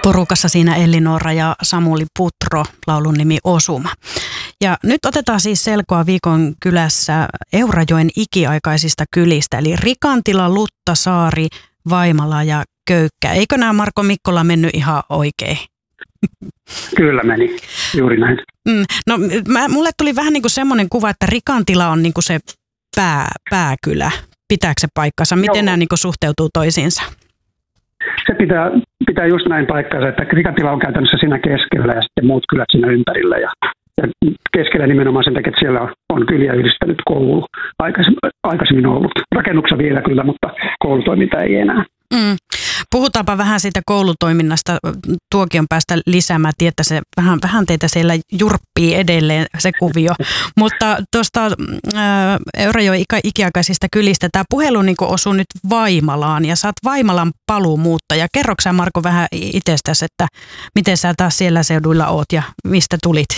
porukassa siinä Elli-Noora ja Samuli Putro, laulun nimi Osuma. Ja nyt otetaan siis selkoa viikon kylässä Eurajoen ikiaikaisista kylistä, eli Rikantila, Lutta, Saari, Vaimala ja Köykkä. Eikö nämä Marko Mikkola mennyt ihan oikein? Kyllä meni, juuri näin. No mulle tuli vähän niin kuin semmoinen kuva, että Rikantila on niin kuin se pääkylä. Pitääkö se paikkansa? Miten nämä niin kuin suhteutuu toisiinsa? Se pitää just näin paikkansa, että Rikantila on käytännössä siinä keskellä ja sitten muut kylät siinä ympärillä. Ja keskellä nimenomaan sen takia, että siellä on kyliä yhdistänyt koulu aikaisemmin ollut. Rakennuksessa vielä kyllä, mutta koulutoiminta ei enää. Puhutaanpa vähän siitä koulutoiminnasta tuokion päästä lisää. Mä tiedän, että se vähän teitä siellä jurppii edelleen se kuvio. Mutta tuosta Eurajoen ikiaikaisista kylistä tämä puhelu niin osuu nyt Vaimalaan ja sä oot Vaimalan paluumuuttaja. Kerroksä sä Marko vähän itsestäsi, että miten sä taas siellä seuduilla oot ja mistä tulit?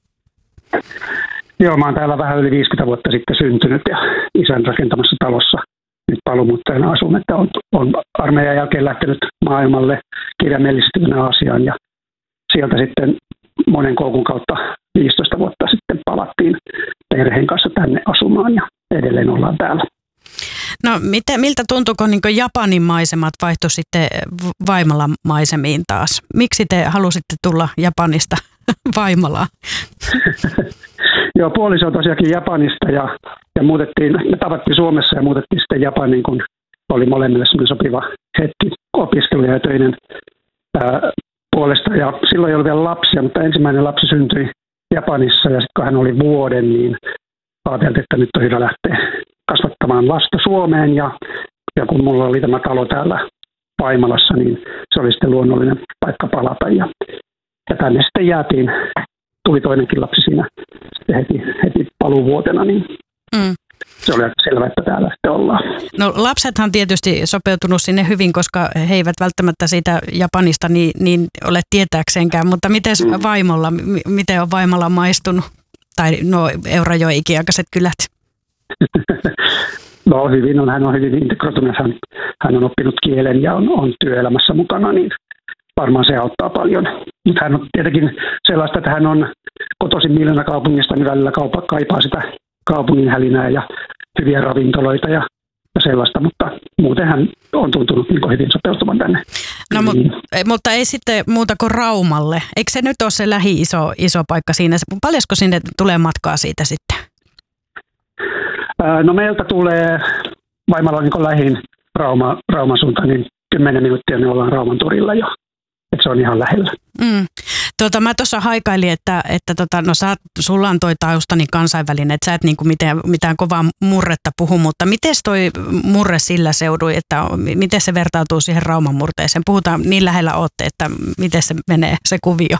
Joo, mä oon täällä vähän yli 50 vuotta sitten syntynyt ja isän rakentamassa talossa nyt paluumuuttajana asun, että on armeijan jälkeen lähtenyt maailmalle kirjaimellisesti Aasiaan ja sieltä sitten monen koukun kautta 15 vuotta sitten palattiin perheen kanssa tänne asumaan ja edelleen ollaan täällä. No miltä tuntuuko niin Japanin maisemat vaihtui sitten Vaimalan maisemiin taas? Miksi te halusitte tulla Japanista Vaimalaan? Joo, puoliso on tosiaankin Japanista ja me tavattiin Suomessa ja muutettiin sitten Japaniin, kun oli molemmille semmoinen sopiva hetki opiskelu- ja töiden puolesta. Ja silloin ei ollut vielä lapsia, mutta ensimmäinen lapsi syntyi Japanissa ja sitten kun hän oli vuoden, niin ajateltiin, että nyt on hyvä lähteä kasvattamaan lasta Suomeen ja kun mulla oli tämä talo täällä Vaimalassa, niin se oli sitten luonnollinen paikka palata ja tänne sitten jäätiin. Tuli toinenkin lapsi siinä heti paluuvuotena, niin se oli aika selvä, että täällä sitten ollaan. No lapsethan tietysti sopeutunut sinne hyvin, koska he eivät välttämättä siitä Japanista niin ole tietääkseenkään, mutta miten vaimolla, miten on Vaimala maistunut? Tai Eurajoen ikiaikaiset kylät? No hyvin hän on hyvin integroitunut, hän on oppinut kielen ja on työelämässä mukana, niin varmaan se auttaa paljon. Mutta hän on tietenkin sellaista, että hän on kotoisin Miljoona kaupungista, niin välillä kaipaa sitä kaupungin hälinää ja hyviä ravintoloita ja sellaista, mutta muuten hän on tuntunut niin hyvin sopeutuvan tänne. No, mutta ei sitten muuta kuin Raumalle. Eikö se nyt ole se iso paikka siinä? Paljonko sinne tulee matkaa siitä sitten? No meiltä tulee Vaimala niin lähin Rauman suuntaan, niin 10 minuuttia me ollaan Rauman torilla jo. Että se on ihan lähellä. Mä tuossa haikailin, että sulla on toi tausta niin kansainvälinen, että sä et niinku mitään kovaa murretta puhu, mutta miten toi murre sillä seudui, että miten se vertautuu siihen Rauman murteeseen? Puhutaan niin lähellä ootte, että miten se menee se kuvio?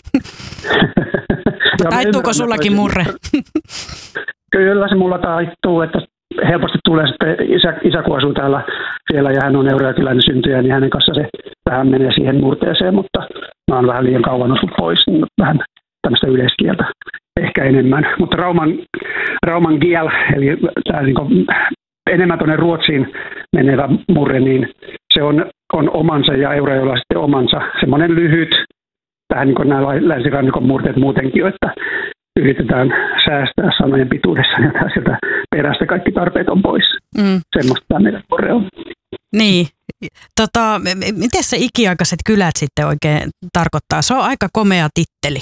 Taittuuko sullakin murre? Kyllä se mulla taittuu, että helposti tulee sitten isä kun asuu täällä siellä ja hän on eurajokilainen syntyjä, niin hänen kanssa se vähän menee siihen murteeseen, mutta mä oon vähän liian kauan osut pois, niin vähän tämmöistä yleiskieltä ehkä enemmän. Mutta Rauman kiel, eli tämä niin enemmän tuonne Ruotsiin menevä murre, niin se on omansa ja Eurajoella sitten omansa. Semmoinen lyhyt, vähän niin kuin nämä länsirannikon murteet muutenkin, että yritetään säästää sanojen pituudessa ja sieltä perästä kaikki tarpeet on pois. Semmoista tämä meidän murre on. Niin. Miten se ikiaikaiset kylät sitten oikein tarkoittaa? Se on aika komea titteli.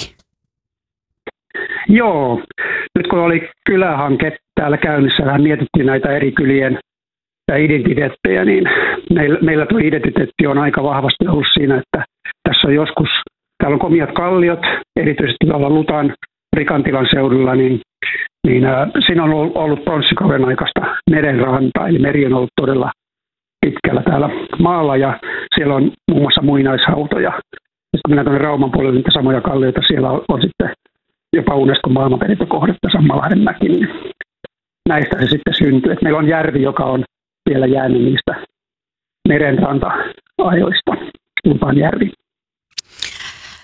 Joo. Nyt kun oli kylähanke täällä käynnissä, vähän mietittiin näitä eri kylien identiteettejä, niin meillä tuo identiteetti on aika vahvasti ollut siinä, että tässä on joskus, täällä on komiat kalliot, erityisesti tuolla Lutan Rikantilan seudulla, niin siinä on ollut pronssikauden aikaista merenrantaa, eli meri on ollut todella pitkällä täällä maalla, ja siellä on muun muassa muinaishautoja. Ja kun mennään tuonne Rauman puolelle, niitä samoja kallioita, siellä on sitten jopa Unescon maailmanperintökohdetta Sammalahden mäki, niin näistä se sitten syntyy. Et meillä on järvi, joka on vielä jäänyt niistä merenranta-ajoista, Lupan järvi.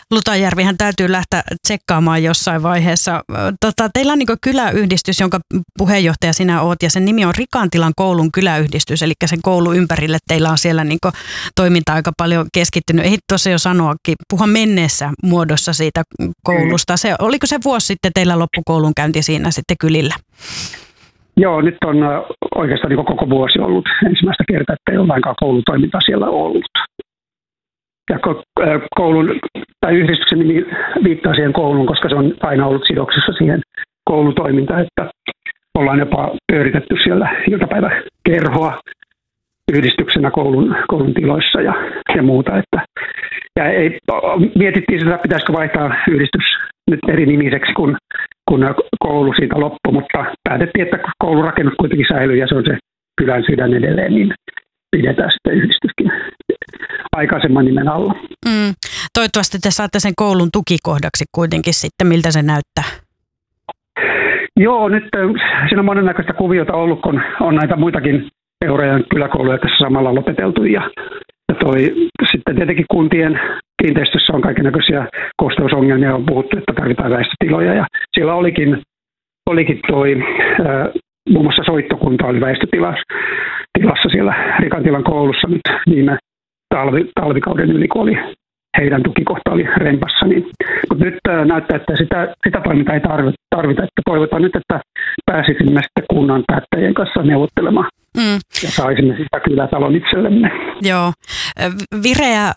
Lutajärvihän täytyy lähteä tsekkaamaan jossain vaiheessa. Teillä on niin kyläyhdistys, jonka puheenjohtaja sinä oot, ja sen nimi on Rikantilan koulun kyläyhdistys, eli sen koulun ympärille teillä on siellä niin toiminta aika paljon keskittynyt. Ei tuossa jo sanoakin, puhua menneessä muodossa siitä koulusta. Oliko se vuosi sitten teillä loppukoulun käynti siinä sitten kylillä? Joo, nyt on oikeastaan niin koko vuosi ollut ensimmäistä kertaa, että ei ole lainkaan koulutoimintaa siellä ollut. Ja koulun, tai yhdistyksen nimi viittaa siihen kouluun, koska se on aina ollut sidoksissa siihen koulutoimintaan, että ollaan jopa pyöritetty siellä iltapäiväkerhoa yhdistyksenä koulun tiloissa ja muuta. Mietittiin sitä, pitäisikö vaihtaa yhdistys nyt eri nimiseksi, kun koulu siitä loppui, mutta päätettiin, että koulurakennus kuitenkin säilyy ja se on se kylän sydän edelleen, niin pidetään sitten yhdistyskin aikaisemman nimen alla. Toivottavasti te saatte sen koulun tukikohdaksi kuitenkin sitten, miltä se näyttää. Joo, nyt siinä on monennäköistä kuviota ollut, kun on näitä muitakin Eurajoen kyläkouluja tässä samalla lopeteltu ja sitten tietenkin kuntien kiinteistössä on kaikennäköisiä kosteusongelmia, on puhuttu, että tarvitaan väistötiloja ja siellä olikin muun muassa soittokunta oli väistötilassa siellä Rikantilan koulussa nyt viime talvikauden yli, kun oli heidän tukikohta oli rempassa. Mutta nyt näyttää, että sitä toimintaa ei tarvita. Että toivotaan nyt, että pääsisimme sitten kunnan päättäjien kanssa neuvottelemaan ja saisimme sitä kylätalon itsellemme. Joo. Vireä